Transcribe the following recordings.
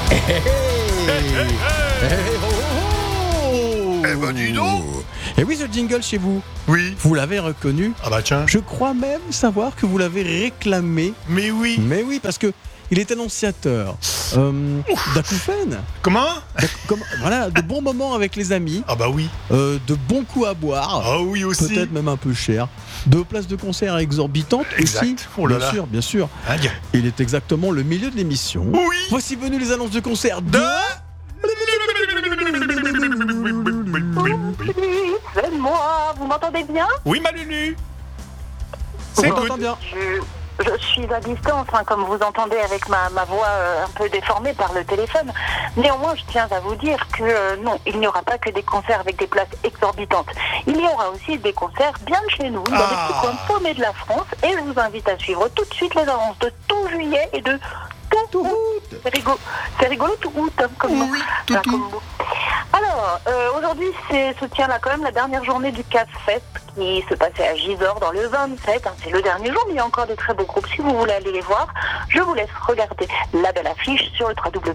Eh ben dis donc. Et oui, ce jingle chez vous, Oui. vous l'avez reconnu. Ah bah tiens. Je crois même savoir que vous l'avez réclamé. Mais oui. Mais oui, parce que il est annonciateur d'acouphènes. Comment? Voilà, de bons moments avec les amis, Ah bah oui. de bons coups à boire, Ah oui aussi. peut-être même un peu cher, de places de concert exorbitantes Exact. aussi. Oh là là. Bien sûr. Aïe. Il est exactement le milieu de l'émission. Oui. Voici venus les annonces de concert de... C'est moi, vous m'entendez bien? Oui ma Lulu. On C'est t'entend good. bien. Je suis à distance, comme vous entendez avec ma voix un peu déformée par le téléphone. Néanmoins, je tiens à vous dire que non, il n'y aura pas que des concerts avec des places exorbitantes. Il y aura aussi des concerts bien de chez nous, dans des petits coins paumés de la France. Et je vous invite à suivre tout de suite les annonces de tout juillet et de tout août. C'est rigolo tout août, comme nom. Oui, Voilà, tout. comme mot. Alors, aujourd'hui, se tient là quand même la dernière journée du CAF Fest qui se passait à Gisors dans le 27. C'est le dernier jour, mais il y a encore des très beaux groupes. Si vous voulez aller les voir, je vous laisse regarder la belle affiche sur le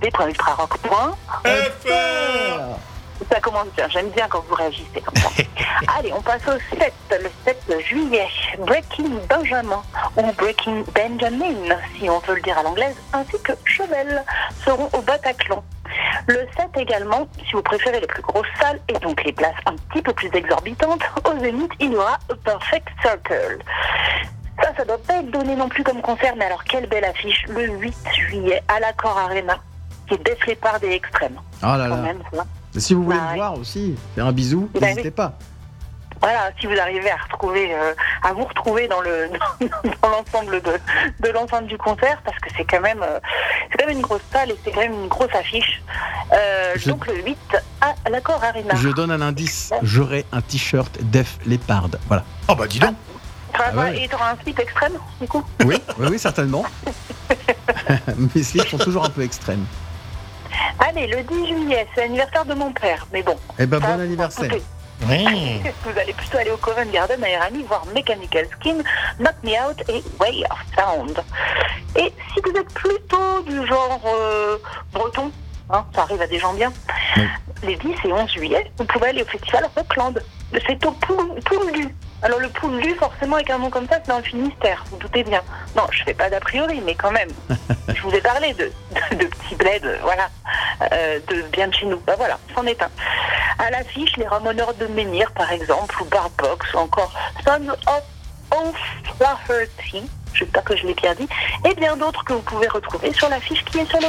www.ultrarock.fr. Ça commence bien, j'aime bien quand vous réagissez comme ça. Allez, on passe au 7, le 7 juillet. Breaking Benjamin, ou Breaking Benjamin, si on veut le dire à l'anglaise, ainsi que Chevelle seront au Bataclan. Le 7 également, si vous préférez les plus grosses salles, et donc les places un petit peu plus exorbitantes, au Zénith, il y aura A Perfect Circle. Ça doit pas être donné non plus comme concert, mais alors quelle belle affiche, le 8 juillet, à l'Accor Arena, qui est Def Leppard des Extrêmes. Oh là Quand là. même, ça. Et si vous voulez Bah le oui. voir aussi, faire un bisou, Bah n'hésitez oui. pas. Voilà, si vous arrivez à vous retrouver dans l'ensemble de l'ensemble du concert, parce que c'est quand même une grosse salle et c'est quand même une grosse affiche. Donc le 8 à l'Accor Arena. Je donne un indice, j'aurai un t-shirt Def Leppard. Voilà. Ah bah dis donc. ouais. Et tu auras un slip extrême, du coup? Oui, certainement. Mes slips sont toujours un peu extrêmes. Allez, le 10 juillet, c'est l'anniversaire de mon père, mais bon. Eh ben, ça, bon anniversaire. écoutez, Oui. Vous allez plutôt aller au Covent Garden à Éragny voir Mechanical Skin, Knock Me Out et Way of Sound. Et si vous êtes plutôt du genre breton, ça arrive à des gens bien, Oui. les 10 et 11 juillet, vous pouvez aller au festival Rockland. C'est au Pouldu. Alors le Pouldu, forcément, avec un nom comme ça, c'est dans le Finistère, vous doutez bien. Non, je fais pas d'a priori, mais quand même. Je vous ai parlé de petits bleds, voilà, de bien de chez nous. Bah voilà, c'en est un. À l'affiche, les Ramoneurs de Menhir, par exemple, ou Barbox, ou encore Sons of O'Flaherty, j'espère que je l'ai bien dit, et bien d'autres que vous pouvez retrouver sur l'affiche qui est sur le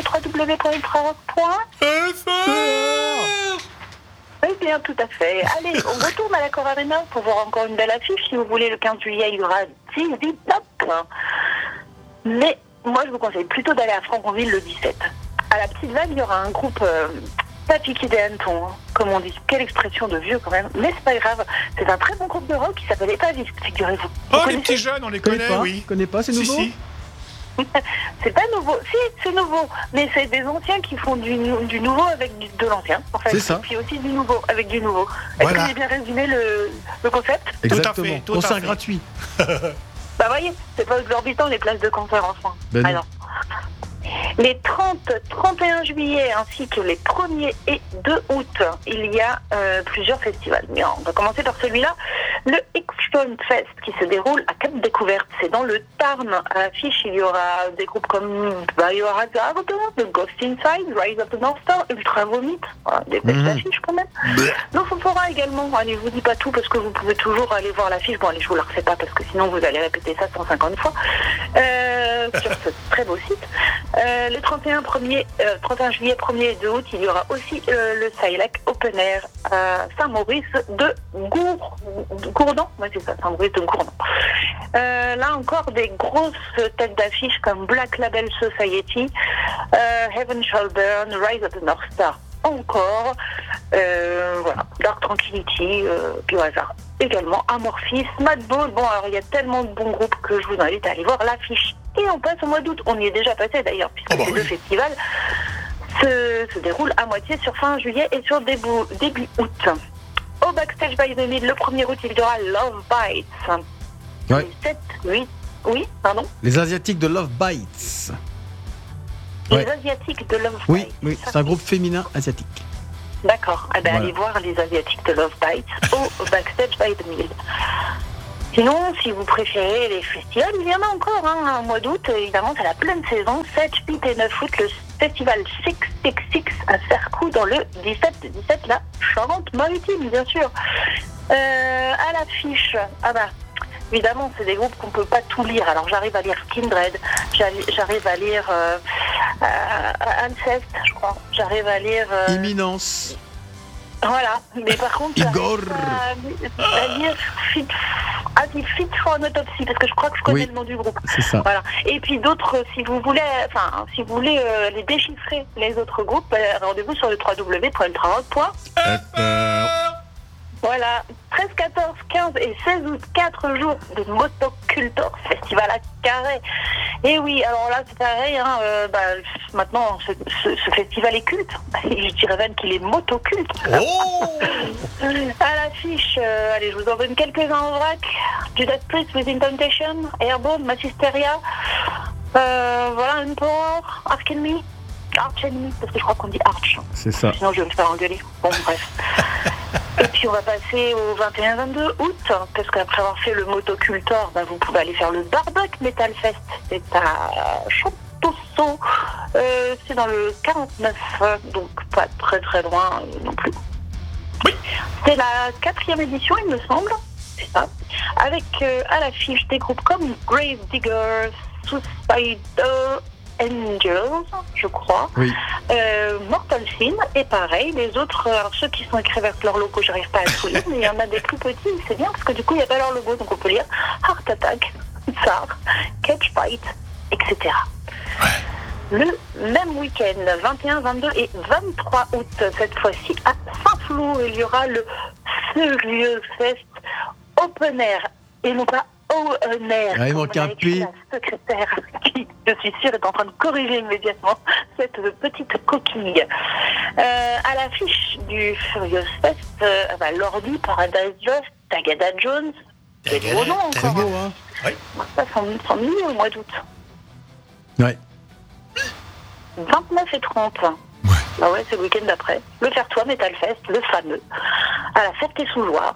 www.ultrarock.fr. Oui, bien, tout à fait. Allez, on retourne à l'Accor Arena pour voir encore une belle affiche. Si vous voulez, le 15 juillet, il y aura ZZ Top. Mais moi, je vous conseille plutôt d'aller à Franconville le 17. À la Petite Vague, il y aura un groupe pas piqué des hannetons, comme on dit. Quelle expression de vieux, quand même. Mais c'est pas grave. C'est un très bon groupe de rock qui s'appelle Épaviste, figurez-vous. Oh Vous les connaissez? petits jeunes, on les Je connais connaît, pas, oui. je connais pas, c'est Si, nouveau. si. C'est pas nouveau. Si, c'est nouveau. Mais c'est des anciens qui font du nouveau avec de l'ancien, en fait. C'est ça. Et puis aussi du nouveau avec du nouveau. Est-ce Voilà. que j'ai bien résumé le concept? Exactement. Tout à Concert fait. gratuit. Bah voyez, c'est pas exorbitant les places de concert en France. Ben non. Ah non. Les 30, 31 juillet ainsi que les 1er et 2 août, il y a plusieurs festivals. Mais on va commencer par celui-là, le X-Fun Fest qui se déroule à Cap Découverte. C'est dans le Tarn. À l'affiche, il y aura des groupes comme Biohazard, The Ghost Inside, Rise of the North Star, Ultra Vomit. Voilà, des belles affiches quand même. Donc on pourra également, allez, je vous dis pas tout parce que vous pouvez toujours aller voir l'affiche. Bon allez, je vous la refais pas parce que sinon vous allez répéter ça 150 fois sur ce très beau site. Le 31 juillet, 1er et 2 août, il y aura aussi le Silac Open Air à Saint-Maurice de Gourdan. Ouais, c'est ça, Saint-Maurice de Gourdan. Là encore, des grosses têtes d'affiche comme Black Label Society, Heaven Shall Burn, Rise of the North Star. Encore, voilà, Dark Tranquillity, Biohazard. Également Amorphis, Madball. Bon, alors il y a tellement de bons groupes que je vous invite à aller voir l'affiche. Et on passe au mois d'août. On y est déjà passé d'ailleurs, puisque ces deux festivals se déroulent à moitié sur fin juillet et sur début août. Au Backstage by the Mid, le 1er août, il y aura Love Bites. Ouais. Les 7, 8, oui, pardon. Les Asiatiques de Love Bites. Ouais. Les Asiatiques de Love Oui, Bites. oui, Ça, c'est un groupe féminin asiatique. D'accord. Eh ben, Voilà. allez voir les Asiatiques de Love Bites au Backstage by the Mill. Sinon, si vous préférez les festivals, il y en a encore. Au mois d'août, évidemment, c'est la pleine saison. 7, 8 et 9 août, le festival 666 à Sercou dans le 17, la Charente-Maritime, bien sûr. À l'affiche, évidemment, c'est des groupes qu'on ne peut pas tout lire. Alors, j'arrive à lire Kindred, j'arrive à lire Alceste, je crois. J'arrive à lire... Imminence. Voilà, mais par contre, Igor. j'arrive à lire Fit for an Autopsy, parce que je crois que je connais Oui. le nom du groupe. C'est ça. Voilà. Et puis d'autres, si vous voulez les déchiffrer, les autres groupes, rendez-vous sur le www.ultrarock.fr. Voilà, 13, 14, 15 et 16 août, 4 jours de Motocultor Festival à Carhaix. Et oui, alors là c'est pareil, maintenant ce festival est culte. Je dirais même qu'il est motoculte. Oh À l'affiche, allez, je vous en donne quelques-uns en vrac. Judas Priest, Within Temptation, Airborne, Massisteria, voilà, Emperor, Arch Enemy, parce que je crois qu'on dit Arch. C'est ça. Sinon je vais me faire engueuler. Bon, bref. Et puis on va passer au 21-22 août, parce qu'après avoir fait le Motocultor, vous pouvez aller faire le Barbuck Metal Fest. C'est à Chantosso. C'est dans le 49, donc pas très très loin non plus. C'est la 4e édition, il me semble. C'est ça. Avec à l'affiche des groupes comme Grave Diggers, Suicidal Angels, je crois, Oui. Mortal Sin, et pareil, les autres, alors ceux qui sont écrits avec leur logo, j'arrive pas à tout lire, mais il y en a des plus petits, c'est bien, parce que du coup, il n'y a pas leur logo, donc on peut lire Heart Attack, Tsar, Catch Fight, etc. Le même week-end, 21, 22 et 23 août, cette fois-ci à Saint-Flour, il y aura le Furious Fest Open Air, et non pas Open Air. Ah, il comme manque l'a un écrit P. La secrétaire, qui, je suis sûre, est en train de corriger immédiatement cette petite coquille. À l'affiche du Furious Fest, Lordi, Paradise Lost, Tagada Jones, des gros noms C'est encore. beau, hein. Ça s'en mis au mois d'août. Ouais. 29 et 30. Ah ouais, c'est le week-end d'après. Le Faire-Toi Metal Fest, le fameux, à la Ferté-sous-Loire.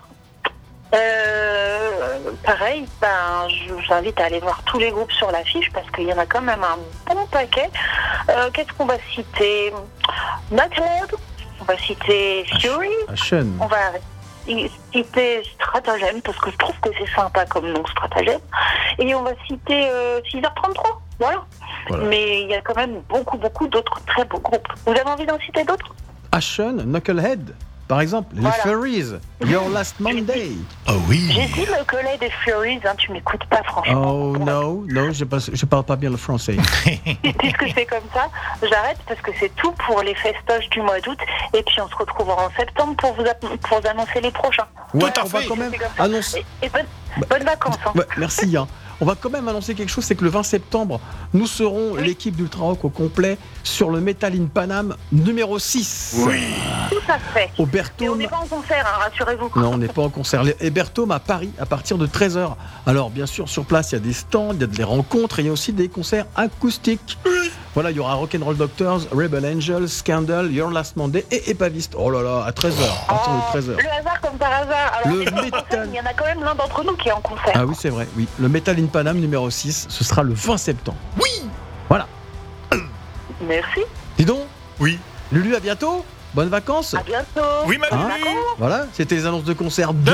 Pareil, je vous invite à aller voir tous les groupes sur l'affiche parce qu'il y en a quand même un bon paquet. Qu'est-ce qu'on va citer? Knucklehead, on va citer Fury, Ashen. on va citer Stratagème parce que je trouve que c'est sympa comme nom, Stratagème. Et on va citer 6h33, voilà. Mais il y a quand même beaucoup d'autres très beaux groupes. Vous avez envie d'en citer d'autres? Ashen, Knucklehead, par exemple. Voilà. Les Furries, Your Last Monday. Oh oui. J'ai dit le collet des Furies, tu m'écoutes pas franchement. Oh non, je parle pas bien le français. Puisque c'est comme ça, j'arrête parce que c'est tout pour les festoches du mois d'août. Et puis on se retrouvera en septembre pour vous annoncer les prochains. Ouais, Tout à on va fait. quand même C'est comme ça. annoncer. Et bonnes vacances. Hein. Ouais, merci Yann. On va quand même annoncer quelque chose, c'est que le 20 septembre, nous serons l'équipe d'Ultra Rock au complet sur le Metal in Paname numéro 6. Oui. Tout à fait. Au Et on Bertome. n'est pas en concert, rassurez-vous. Non, on n'est pas en concert. Et Bertome à Paris à partir de 13h. Alors, bien sûr, sur place, il y a des stands, il y a des rencontres et il y a aussi des concerts acoustiques. Voilà, il y aura Rock'n'Roll Doctors, Rebel Angels, Scandal, Your Last Monday et Épaviste. Oh là là, à 13h. À partir de 13h. Le hasard comme par hasard. Alors, Le c'est pas en métal. concert, mais il y en a quand même l'un d'entre nous qui est en concert. Ah oui, c'est vrai, oui. Le Metal in Paname numéro 6, ce sera le 20 septembre. Oui. Voilà. Merci. Dis donc, Oui. Lulu, à bientôt. Bonnes vacances. À bientôt. Oui, ma Hein Lulu. Voilà, c'était les annonces de concert de...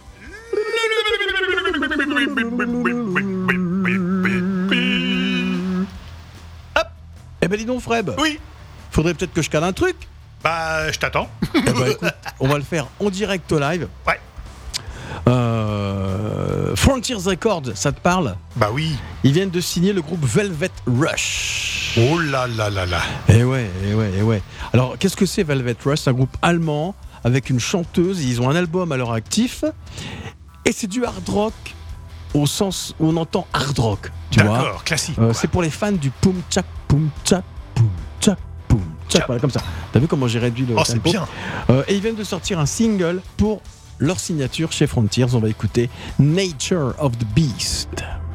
Hop. Eh ben dis donc Fred, Oui. faudrait peut-être que je cale un truc. Bah, je t'attends. Eh ben écoute, on va le faire en direct live. Ouais. Frontiers Records, ça te parle? Bah oui. Ils viennent de signer le groupe Velvet Rush. Oh là là là là. Eh ouais. Alors, qu'est-ce que c'est Velvet Rush? C'est un groupe allemand avec une chanteuse. Ils ont un album à leur actif. Et c'est du hard rock au sens où on entend hard rock. Tu vois? D'accord, classique. quoi. C'est pour les fans du poum tchak poum tchak poum tchak poum tchak. Voilà, comme ça. T'as vu comment j'ai réduit le Oh, c'est tempo? bien. Et ils viennent de sortir un single pour leur signature chez Frontiers. On va écouter Nature of the Beast.